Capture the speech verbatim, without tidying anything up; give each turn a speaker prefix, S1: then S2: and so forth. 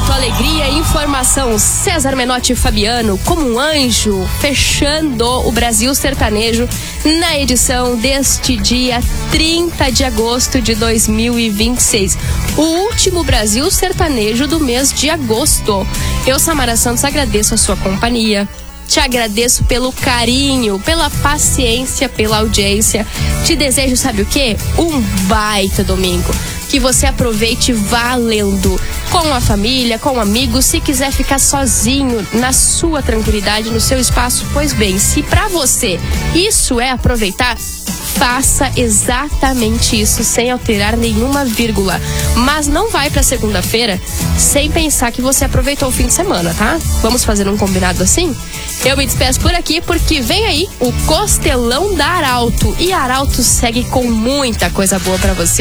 S1: momento, alegria e informação. César Menotti e Fabiano, como um anjo, fechando o Brasil Sertanejo na edição deste dia trinta de agosto de dois mil e vinte e seis. O último Brasil Sertanejo do mês de agosto. Eu, Samara Santos, agradeço a sua companhia. Te agradeço pelo carinho, pela paciência, pela audiência. Te desejo, sabe o quê? Um baita domingo. Que você aproveite valendo, com a família, com amigos. Se quiser ficar sozinho, na sua tranquilidade, no seu espaço, pois bem, se pra você isso é aproveitar, faça exatamente isso, sem alterar nenhuma vírgula. Mas não vai pra segunda-feira sem pensar que você aproveitou o fim de semana, tá? Vamos fazer um combinado assim? Eu me despeço por aqui porque vem aí o Costelão da Arauto. E a Arauto segue com muita coisa boa pra você.